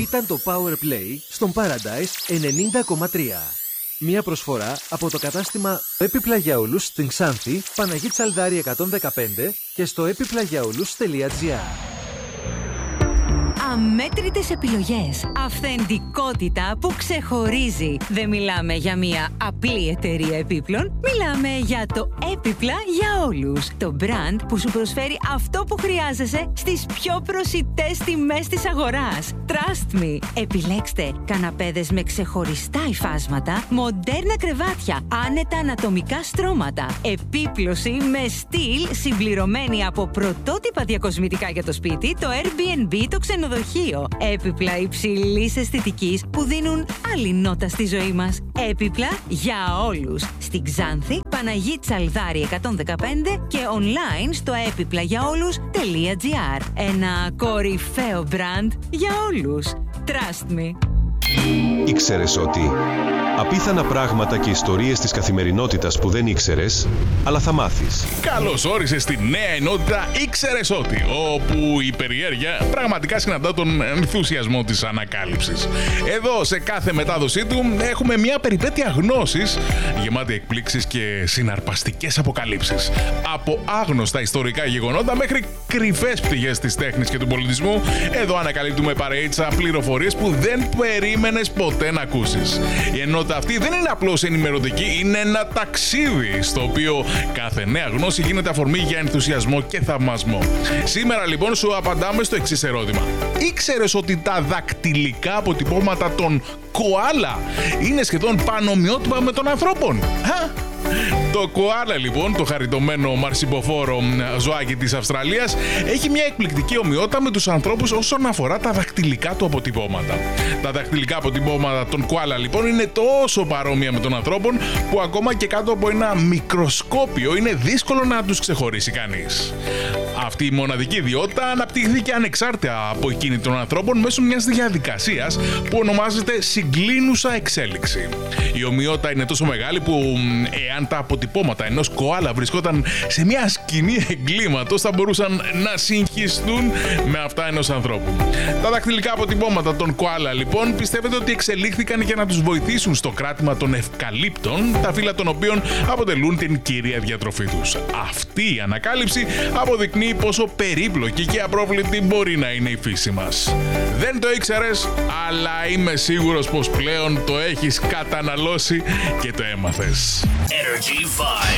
Ήταν το Power Play στον Paradise 90,3. Μια προσφορά από το κατάστημα Έπιπλα για όλους στην Ξάνθη, Παναγή Τσαλδάρη 115 και στο epiplagiaolus.gr. Αμέτρητες επιλογές. Αυθεντικότητα που ξεχωρίζει. Δεν μιλάμε για μια απλή εταιρεία επίπλων. Μιλάμε για το Έπιπλα για όλους. Το brand που σου προσφέρει αυτό που χρειάζεσαι στις πιο προσιτές τιμές της αγοράς. Trust me. Επιλέξτε καναπέδες με ξεχωριστά υφάσματα, μοντέρνα κρεβάτια, άνετα ανατομικά στρώματα, επίπλωση με στυλ συμπληρωμένη από πρωτότυπα διακοσμητικά για το σπίτι, το Airbnb, το ξενοδοχείο. Έπιπλα υψηλής αισθητικής που δίνουν άλλη νότα στη ζωή μας. Έπιπλα για όλους. Στην Ξάνθη, Παναγή Τσαλδάρη 115 και online στο epiplagiaolus.gr. Ένα κορυφαίο brand για όλους. Trust me. Ήξερες ότι απίθανα πράγματα και ιστορίες της καθημερινότητας που δεν ήξερες, αλλά θα μάθεις. Καλώς όρισες στη νέα ενότητα Ήξερες ότι, όπου η περιέργεια πραγματικά συναντά τον ενθουσιασμό της ανακάλυψης. Εδώ, σε κάθε μετάδοσή του, έχουμε μια περιπέτεια γνώσης, γεμάτη εκπλήξεις και συναρπαστικές αποκαλύψεις. Από άγνωστα ιστορικά γεγονότα μέχρι κρυφές πτυχές της τέχνης και του πολιτισμού, εδώ ανακαλύπτουμε παρείτσα πληροφορίες που δεν περίμενες ποτέ να ακούσεις. Η ενότητα αυτή δεν είναι απλώς ενημερωτική, είναι ένα ταξίδι στο οποίο κάθε νέα γνώση γίνεται αφορμή για ενθουσιασμό και θαυμασμό. Σήμερα λοιπόν σου απαντάμε στο εξής ερώτημα. Ήξερες ότι τα δακτυλικά αποτυπώματα των κοάλα είναι σχεδόν πανομοιότυπα με των ανθρώπων? Το κοάλα λοιπόν, το χαριτωμένο μαρσιποφόρο ζωάκι της Αυστραλίας, έχει μια εκπληκτική ομοιότητα με τους ανθρώπους όσον αφορά τα δακτυλικά του αποτυπώματα. Τα δακτυλικά αποτυπώματα των κοάλα λοιπόν είναι τόσο παρόμοια με των ανθρώπων που ακόμα και κάτω από ένα μικροσκόπιο είναι δύσκολο να τους ξεχωρίσει κανείς. Αυτή η μοναδική ιδιότητα αναπτύχθηκε ανεξάρτητα από εκείνη των ανθρώπων μέσω μιας διαδικασίας που ονομάζεται συγκλίνουσα εξέλιξη. Η ομοιότητα είναι τόσο μεγάλη που εάν τα αποτυπώματα ενός κοάλα βρισκόταν σε μια σκηνή εγκλήματος θα μπορούσαν να συγχυστούν με αυτά ενός ανθρώπου. Τα δακτυλικά αποτυπώματα των κοάλα λοιπόν πιστεύετε ότι εξελίχθηκαν για να τους βοηθήσουν στο κράτημα των ευκαλύπτων, τα φύλλα των οποίων αποτελούν την κύρια διατροφή τους. Αυτή η ανακάλυψη αποδεικνύει πόσο περίπλοκη και απρόβλεπτη μπορεί να είναι η φύση μας. Δεν το ήξερες, αλλά είμαι σίγουρος πως πλέον το έχεις καταναλώσει και το έμαθες. Energy Vibe.